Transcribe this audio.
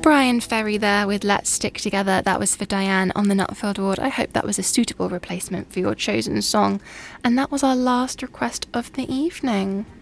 Brian Ferry there with Let's Stick Together. That was for Diane on the Nutfield Ward. I hope that was a suitable replacement for your chosen song. And that was our last request of the evening.